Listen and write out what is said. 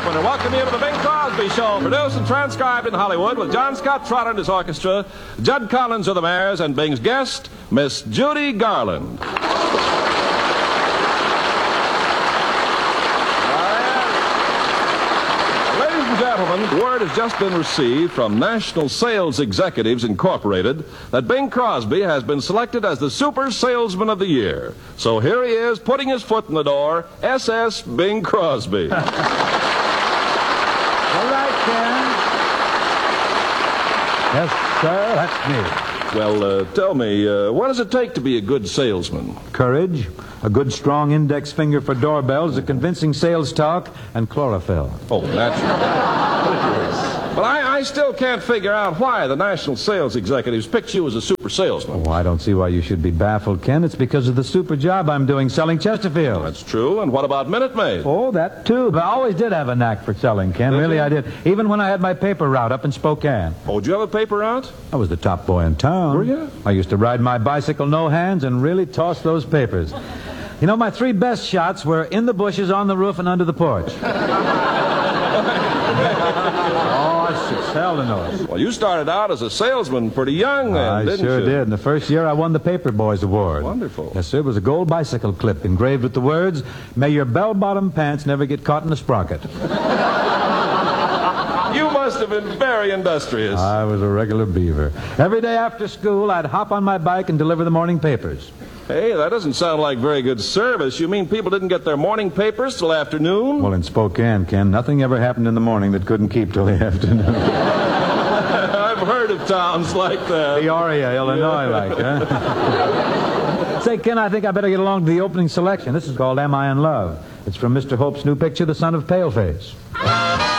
gentlemen, and welcome you to the Bing Crosby Show, produced and transcribed in Hollywood with John Scott Trotter and his orchestra, Judd Collins of the Mares, and Bing's guest, Miss Judy Garland. Ladies and gentlemen, word has just been received from National Sales Executives Incorporated that Bing Crosby has been selected as the Super Salesman of the Year. So here he is, putting his foot in the door, SS Bing Crosby. All right, Ken. Yes, sir, that's me. Well, tell me, what does it take to be a good salesman? Courage, a good strong index finger for doorbells, a convincing sales talk, and chlorophyll. Oh, naturally. But I still can't figure out why the National Sales Executives picked you as a super salesman. Oh, I don't see why you should be baffled, Ken. It's because of the super job I'm doing selling Chesterfield. That's true. And what about Minute Maid? Oh, that too. But I always did have a knack for selling, Ken. Really, I did. Even when I had my paper route up in Spokane. Oh, did you have a paper route? I was the top boy in town. Were you? I used to ride my bicycle no hands and really toss those papers. You know, my three best shots were in the bushes, on the roof, and under the porch. Seldom knows. Well, you started out as a salesman pretty young then, didn't you? I sure did. In the first year, I won the Paper Boys Award. Wonderful. Yes, sir. It was a gold bicycle clip engraved with the words, "May your bell-bottom pants never get caught in a sprocket." You must have been very industrious. I was a regular beaver. Every day after school, I'd hop on my bike and deliver the morning papers. Hey, that doesn't sound like very good service. You mean people didn't get their morning papers till afternoon? Well, in Spokane, Ken, nothing ever happened in the morning that couldn't keep till the afternoon. I've heard of towns like that. Peoria, Illinois, like, huh? Say, Ken, I think I better get along to the opening selection. This is called Am I in Love? It's from Mr. Hope's new picture, The Son of Paleface.